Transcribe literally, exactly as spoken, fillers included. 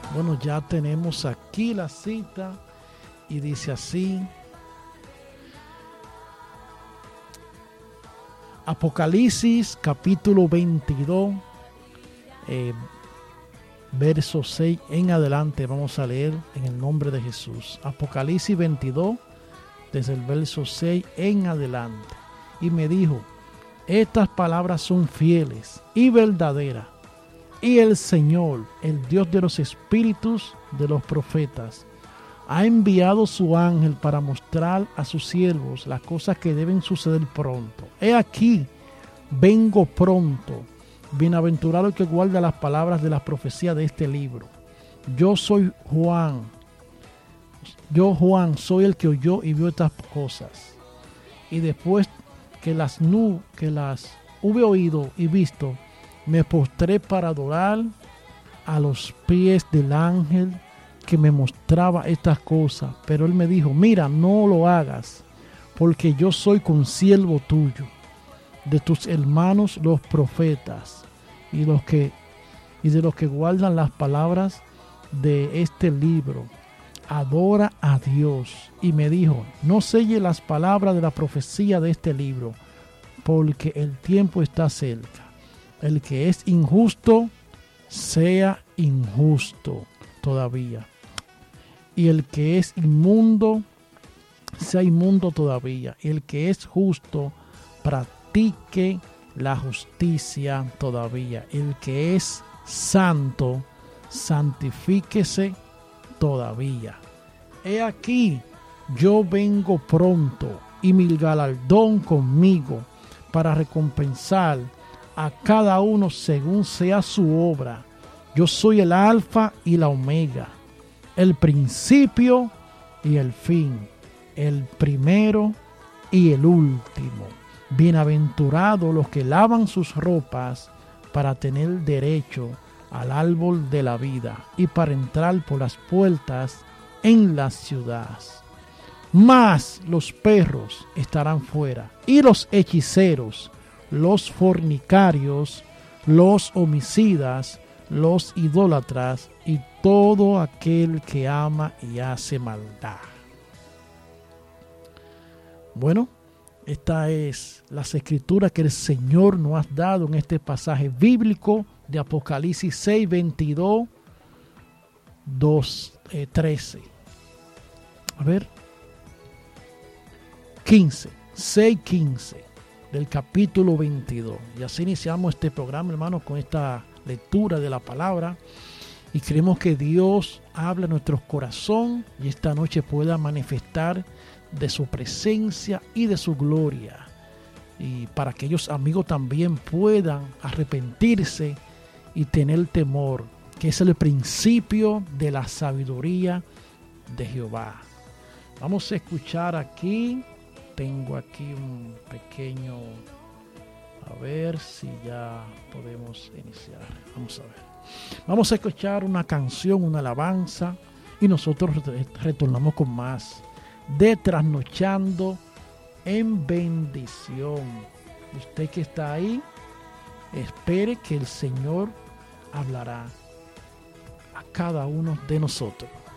Bueno, ya tenemos aquí la cita y dice así. Apocalipsis capítulo veintidós, eh, verso seis en adelante. Vamos a leer en el nombre de Jesús. Apocalipsis veintidós, desde el verso seis en adelante. Y me dijo: estas palabras son fieles y verdaderas. Y el Señor, el Dios de los espíritus de los profetas, ha enviado su ángel para mostrar a sus siervos las cosas que deben suceder pronto. He aquí, vengo pronto. Bienaventurado el que guarda las palabras de la profecía de este libro. Yo soy Juan. Yo, Juan, soy el que oyó y vio estas cosas. Y después que las, nu, que las hube oído y visto, me postré para adorar a los pies del ángel que me mostraba estas cosas. Pero él me dijo: mira, no lo hagas, porque yo soy consiervo tuyo, de tus hermanos los profetas, y los que y de los que guardan las palabras de este libro. Adora a Dios. Y me dijo: no selle las palabras de la profecía de este libro, porque el tiempo está cerca. El que es injusto, sea injusto todavía. Y el que es inmundo, sea inmundo todavía. Y el que es justo, practique la justicia todavía. El que es santo, santifíquese todavía. He aquí, yo vengo pronto, y mi galardón conmigo, para recompensar a cada uno según sea su obra. Yo soy el alfa y la omega, el principio y el fin, el primero y el último. Bienaventurados los que lavan sus ropas para tener derecho al árbol de la vida y para entrar por las puertas en la ciudad. Mas los perros estarán fuera, y los hechiceros, los fornicarios, los homicidas, los idólatras y todo aquel que ama y hace maldad. Bueno, esta es las escrituras que el Señor nos ha dado en este pasaje bíblico de Apocalipsis seis, veintidós, dos, eh, trece. A ver, quince, seis, quince del capítulo veintidós. Y así iniciamos este programa, hermanos, con esta lectura de la palabra. Y queremos que Dios hable a nuestro corazón y esta noche pueda manifestar de su presencia y de su gloria. Y para que aquellos amigos también puedan arrepentirse y tener temor, que es el principio de la sabiduría de Jehová. Vamos a escuchar aquí. Tengo aquí un pequeño, a ver si ya podemos iniciar. Vamos a ver. Vamos a escuchar una canción, una alabanza, y nosotros retornamos con más de Trasnochando en Bendición. Usted que está ahí, espere que el Señor hablará a cada uno de nosotros.